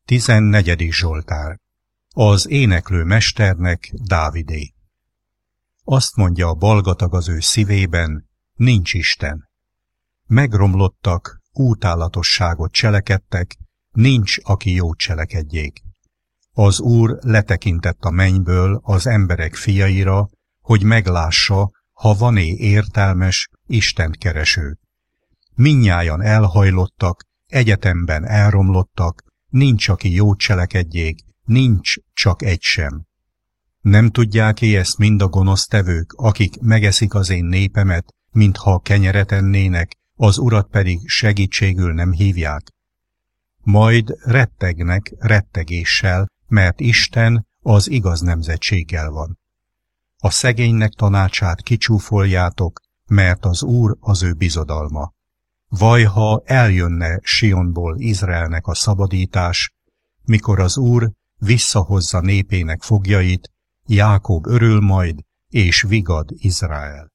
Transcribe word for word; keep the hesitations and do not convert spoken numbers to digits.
Tizennegyedik Zsoltár. Az éneklő mesternek Dávidé. Azt mondja a balgatag az ő szívében, nincs Isten. Megromlottak, útálatosságot cselekedtek, nincs, aki jót cselekedjék. Az Úr letekintett a mennyből az emberek fiaira, hogy meglássa, ha van-e értelmes, Istent kereső. Mindnyájan elhajlottak, egyetemben elromlottak, nincs, aki jót cselekedjék, nincs csak egy sem. Nem tudják-e ezt mind a gonosztevők, akik megeszik az én népemet, mintha kenyeret ennének, az Urat pedig segítségül nem hívják? Majd rettegnek rettegéssel, mert Isten az igaz nemzetséggel van. A szegénynek tanácsát kicsúfoljátok, mert az Úr az ő bizodalma. Vaj, ha eljönne Sionból Izraelnek a szabadítás, mikor az Úr visszahozza népének foglyait, Jákob örül majd, és vigad Izrael.